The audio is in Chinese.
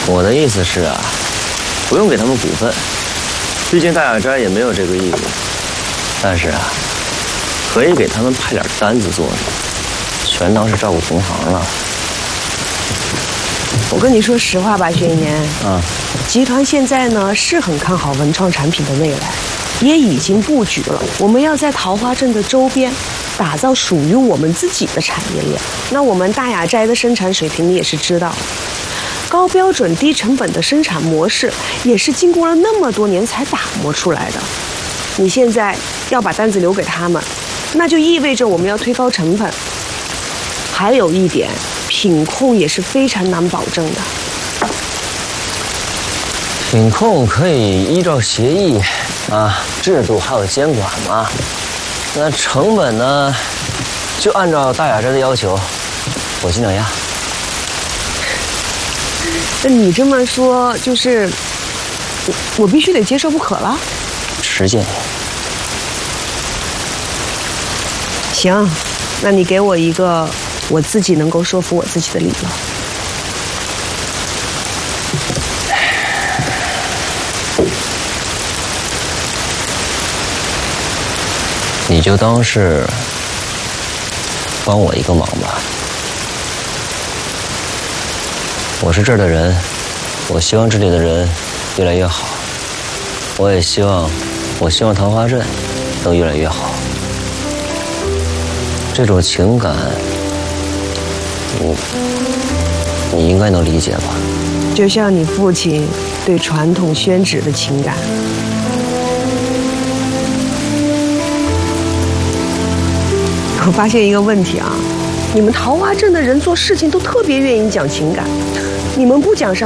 我的意思是啊，不用给他们股份，毕竟大雅斋也没有这个义务。但是啊，可以给他们派点单子做，全当是照顾同行了。 我跟你说实话吧，宣言。集团现在呢是很看好文创产品的未来，也已经布局了。我们要在桃花镇的周边打造属于我们自己的产业链。那我们大雅斋的生产水平你也是知道的，高标准低成本的生产模式也是经过了那么多年才打磨出来的。你现在要把单子留给他们，那就意味着我们要推高成本。还有一点，品控也是非常难保证的。 品控可以依照协议制度还有监管嘛。那成本呢，就按照大雅斋的要求，我尽量压。 那你这么说，就是我必须得接受不可了？ 实践。 行，那你给我一个我自己能够说服我自己的理由。 你就当是帮我一个忙吧。我是这儿的人，我希望这里的人越来越好，我希望桃花镇能越来越好。这种情感，你应该能理解吧？ 就像你父亲对传统宣纸的情感。我发现一个问题啊，你们桃花镇的人做事情都特别愿意讲情感，你们不讲商